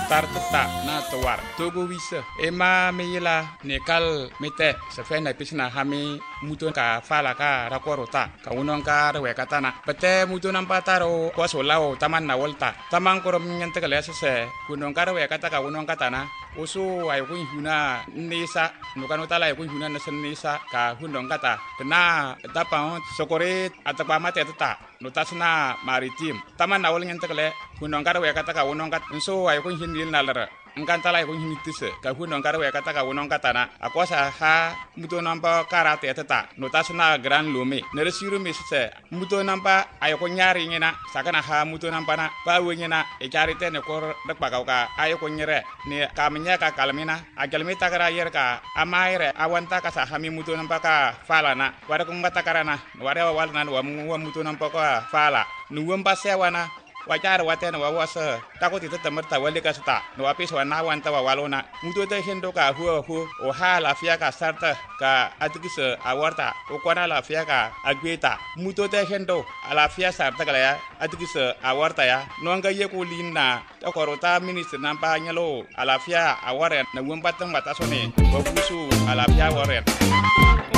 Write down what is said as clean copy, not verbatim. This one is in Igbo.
tartata na tawar togo wisa ema meyila nekal mete se fe na pisna hami muto ka fala ka rakorota ka unon ka rewe katana pete muto nampa taro ko solao taman na volta taman korom nyante kale se kunon ka rewe kata ka unon katana oso ay kun huna nisa nukano tala ay kun huna na nisa ka hundong kata tena tapang sokore atapa mate tata notasna maritim taman na wol nyante kale kunon ka rewe kata ka unon kat so ay kun hinil nalara engkan tala ko hinitise ka hunon karo ya kata ka wonon katana akosa ha muto nampa karate tata notasna gran lome neresiru misse muto nampa ay ko nyari ngena sakana ha muto nampa na pa wengena e charite ne ko dak pakau ka ay ko nyere ne kamnya ka kalmina agalmi takara yer ka amaire awanta ka sa hami muto nampa ka falana wada ko ngata karana wada walna wa muto nampa ka fala nuwam pasewana wajar waten wawasa takut itu temerta wali kasata no apis wana wanta walona mutu te hendo ka hu o ha la fia ka sarta ka atikise awarta o kwana la fia ka agweta mutu te hendo ala fia sarta kala ya atikise awarta ya no nga ye ko linna to korota minister nampa nyalo ala fia awaren na wumbatang batasone babusu ala fia awaren